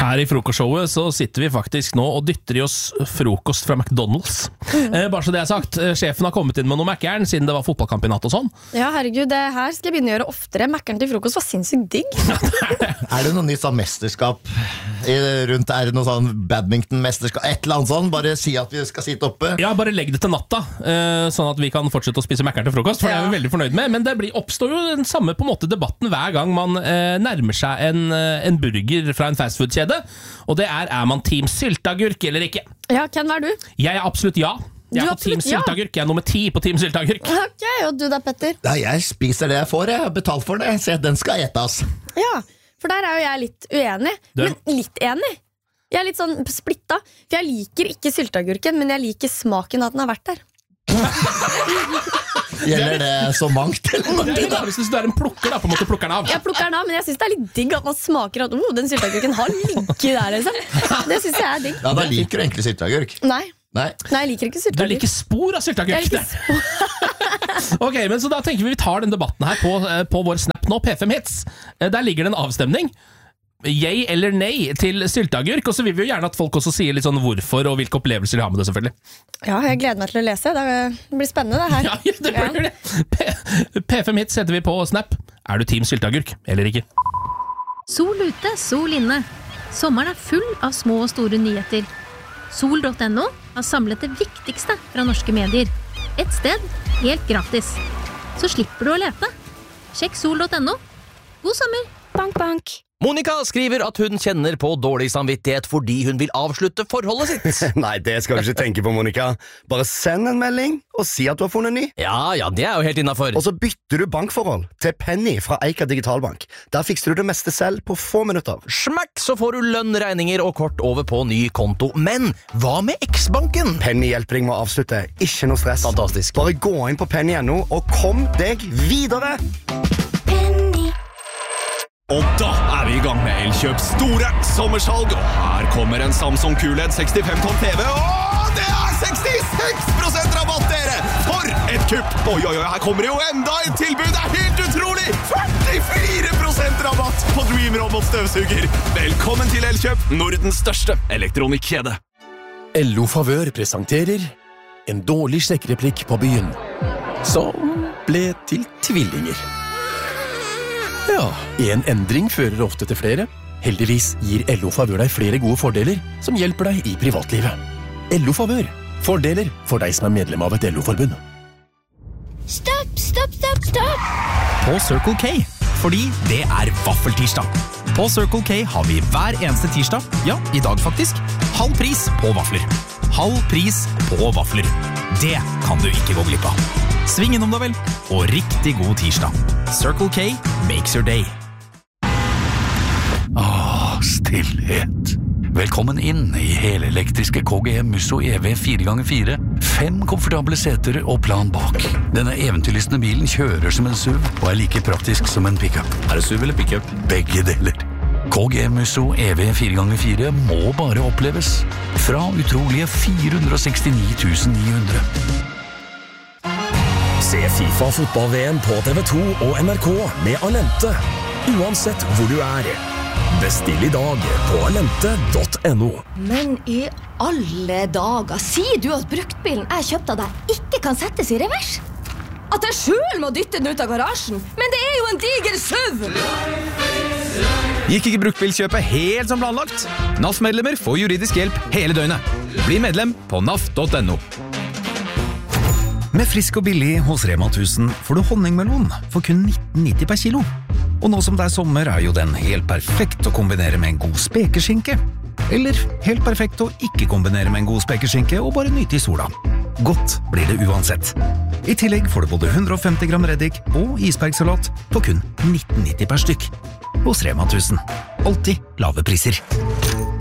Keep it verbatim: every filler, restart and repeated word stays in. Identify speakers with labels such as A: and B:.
A: Her i frokostshowet så sitter vi faktisk nå og dytter i oss frokost fra McDonald's. Mm. Eh, bare så det er sagt, sjefen har kommet inn med noe Mac-eren siden det var fotballkamp i natt og sånn.
B: Ja, herregud, det her skal jeg begynne å gjøre oftere. Mac-eren til frokost var sinnssykt digg.
C: Er det noe nytt sånn mesterskap i, rundt, er det noe sånn badminton-mesterskap, et eller annet sånn? Bare si at vi skal sitte oppe.
A: Ja, bare legg det til natta, eh, sånn at vi kan fortsette å spise Mac-eren til frokost, for ja. Det er vi veldig fornøyd med. Men det blir, oppstår jo den samme på en måte debatten hver gang man eh, nærmer seg en, en burger fra en fastfood-kjede, og det er, er man team sylteagurk eller ikke?
B: Ja, Ken, hva er du?
A: Jeg er absolutt ja. Jeg er på team sylteagurk, jeg er nummer ti på team sylteagurk.
B: Ok, og du da, Petter?
C: Ja, jeg spiser det jeg får, jeg har betalt for det, så den skal etas.
B: Ja, for der er jo jeg litt uenig,
A: du?
B: Men litt enig. Jeg er litt sånn splitta, for jeg liker ikke sylteagurken, men jeg liker smaken at den har vært der.
C: Gjelder det så mangt, eller noe?
A: Ja, hvis du er en plukker da, på en måte plukker den av.
B: Jeg plukker den av, men jeg synes det er litt digg at man smaker at oh, den sylteagurken har ligget der, liksom. Det synes jeg er digg.
C: Ja, da liker du egentlig sylteagurk.
B: Nei.
C: Nei.
B: Nei, jeg liker ikke sylteagurk.
A: Du liker spor av sylteagurk.
B: Jeg liker spor.
A: Ok, men så da tenker vi vi tar den debatten her på, på vår Snap nå, P fem Hits. Der ligger det en avstemning. Yay eller nei til sylteagurk, og så vil vi jo gjerne at folk også sier litt sånn hvorfor og hvilke opplevelser de har med det, selvfølgelig.
B: Ja, jeg gleder meg til å lese. Det blir spennende det her.
A: Ja, det blir det. P- P5 Hits heter vi på Snap. Er du team sylteagurk eller ikke?
D: Sol ute, sol inne. Sommeren er full av små og store nyheter. Sol punktum no har samlet det viktigste fra norske medier. Et sted, helt gratis. Så slipper du å lete. Sjekk sol punktum no. God sommer.
B: Bank, bank.
E: Monica skriver at hun kjenner på dårlig samvittighet fordi hun vil avslutte forholdet sitt.
F: Nei, det skal du ikke tenke på, Monica. Bare send en melding og si at du har funnet ny.
E: Ja, ja, det er jo helt innenfor.
F: Og så bytter du bankforhold til Penny fra Eika Digitalbank. Der fikser du det meste selv på få minutter.
E: Smakk, så får du lønn, regninger og kort over på ny konto. Men hva med X-banken?
F: Penny hjelper deg med å avslutte. Ikke noe stress.
E: Fantastisk.
F: Bare gå inn på penny punktum no og kom deg videre.
G: Og da er vi i gang med Elkjøps store sommersalg, og her kommer en Samsung Q L E D sekstifem tom T V, og det er sekstiseks prosent rabatt, dere! For et kupp! Oi, oi, oi, her kommer det jo enda et tilbud, det er helt utrolig! førtifire prosent rabatt på Dream Robot støvsuger! Velkommen til Elkjøp, Nordens største elektronikkjede.
H: L O Favør presenterer en dårlig sjekkereplikk på byen, som ble til tvillinger. Ja, en endring fører ofte til flere. Heldigvis gir L O Favør deg flere gode fordeler som hjelper deg i privatlivet. L O Favør. Fordeler for deg som er medlem av et L O-forbund.
I: Stopp, stopp, stopp, stopp!
J: På Circle K, fordi det er vaffeltirsdag. På Circle K har vi hver eneste tirsdag, ja, i dag faktisk, halv pris på vafler. Halv pris på vafler. Det kan du ikke gå glipp av. Sving innom da vel, og riktig god tirsdag. Circle K makes your day.
K: Ah, stillhet. Velkommen inn i helelektriske K G M Musso E V fire ganger fire. Fem komfortable seter og plan bak. Denne eventyrlystne bilen kjører som en SUV, og er like praktisk som en pickup.
J: Er det SUV eller pickup?
K: Begge deler. K G M Musso E V fire ganger fire må bare oppleves. Fra utrolige fire hundre og sekstini tusen ni hundre.
H: Se FIFA fotball-V M på T V to og N R K med Alente, uansett hvor du er. Bestill i dag på alente punktum no.
I: Men i alle dager, sier du at bruktbilen jeg kjøpte av deg ikke kan settes i revers? At jeg selv må dytte den ut av garasjen? Men det er jo en diger SUV!
J: Gikk ikke bruktbilkjøpet helt som planlagt? N A F-medlemmer får juridisk hjelp hele døgnet. Bli medlem på N A F punktum no. Med frisk og billig hos Rema tusen får du honningmelon for kun nitten nitti per kilo. Og nå som det er sommer er jo den helt perfekt å kombinere med en god spekeskinke. Eller helt perfekt å ikke kombinere med en god spekeskinke og bare nyte i sola. Godt blir det uansett. I tillegg får du både hundre og femti gram reddik og isbergsalat på kun nitten nitti per stykk. Hos Rema tusen. Alltid lave priser.